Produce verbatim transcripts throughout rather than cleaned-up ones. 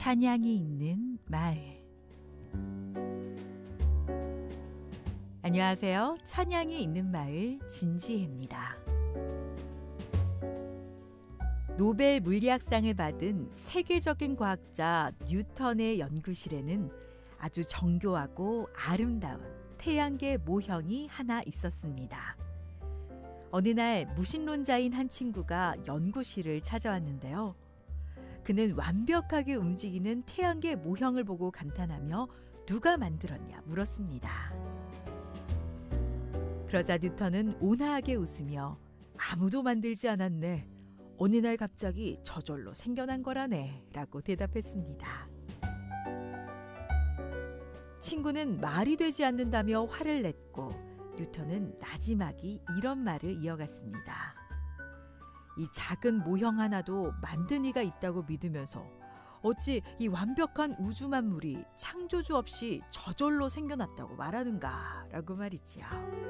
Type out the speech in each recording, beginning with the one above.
찬양이 있는 마을. 안녕하세요. 찬양이 있는 마을 진지혜입니다. 노벨 물리학상을 받은 세계적인 과학자 뉴턴의 연구실에는 아주 정교하고 아름다운 태양계 모형이 하나 있었습니다. 어느 날 무신론자인 한 친구가 연구실을 찾아왔는데요. 그는 완벽하게 움직이는 태양계 모형을 보고 감탄하며 누가 만들었냐 물었습니다. 그러자 뉴턴은 온화하게 웃으며 아무도 만들지 않았네. 어느 날 갑자기 저절로 생겨난 거라네 라고 대답했습니다. 친구는 말이 되지 않는다며 화를 냈고 뉴턴은 나지막이 이런 말을 이어갔습니다. 이 작은 모형 하나도 만든 이가 있다고 믿으면서 어찌 이 완벽한 우주 만물이 창조주 없이 저절로 생겨났다고 말하는가 라고 말이지요.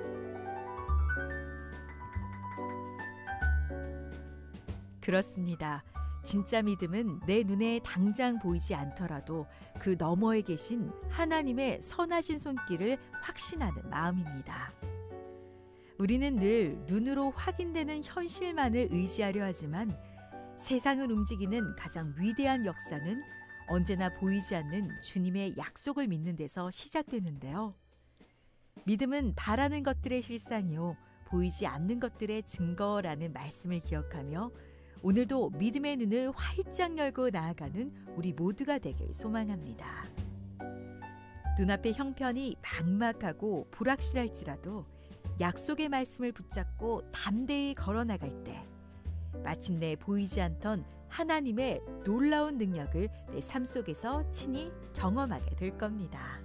그렇습니다. 진짜 믿음은 내 눈에 당장 보이지 않더라도 그 너머에 계신 하나님의 선하신 손길을 확신하는 마음입니다. 우리는 늘 눈으로 확인되는 현실만을 의지하려 하지만 세상을 움직이는 가장 위대한 역사는 언제나 보이지 않는 주님의 약속을 믿는 데서 시작되는데요. 믿음은 바라는 것들의 실상이요 보이지 않는 것들의 증거라는 말씀을 기억하며 오늘도 믿음의 눈을 활짝 열고 나아가는 우리 모두가 되길 소망합니다. 눈앞의 형편이 막막하고 불확실할지라도 약속의 말씀을 붙잡고 담대히 걸어나갈 때 마침내 보이지 않던 하나님의 놀라운 능력을 내 삶 속에서 친히 경험하게 될 겁니다.